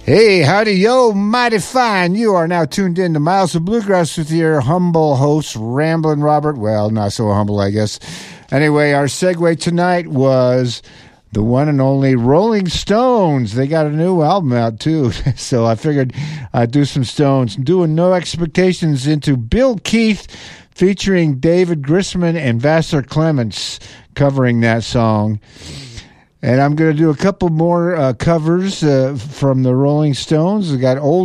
Hey, howdy, yo, mighty fine. You are now tuned in to Miles of Bluegrass with your humble host, Ramblin' Robert. Well, not so humble, I guess. Anyway, our segue tonight was the one and only Rolling Stones. They got a new album out, too. So I figured I'd do some Stones. Doing No Expectations into Bill Keith featuring David Grisman and Vassar Clements covering that song. And I'm going to do a couple more covers from the Rolling Stones. We got Old